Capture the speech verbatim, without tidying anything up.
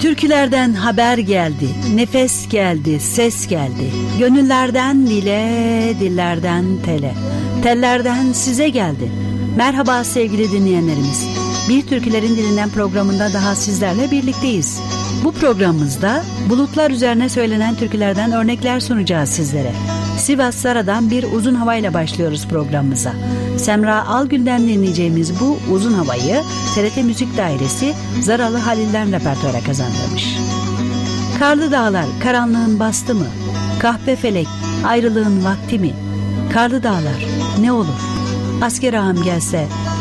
Türkülerden haber geldi, nefes geldi, ses geldi. Gönüllerden dile, dillerden tele, tellerden size geldi. Merhaba sevgili dinleyenlerimiz. Bir Türkülerin Dilinden programında daha sizlerle birlikteyiz. Bu programımızda bulutlar üzerine söylenen türkülerden örnekler sunacağız sizlere. Sivas Zara'dan bir uzun havayla başlıyoruz programımıza. Semra Algül'den dinleyeceğimiz bu uzun havayı T R T Müzik Dairesi Zaralı Halil'den repertuara kazandırmış. Karlı dağlar karanlığın bastı mı? Kahpe felek ayrılığın vakti mi? Karlı dağlar ne olur? Asker ağam gelse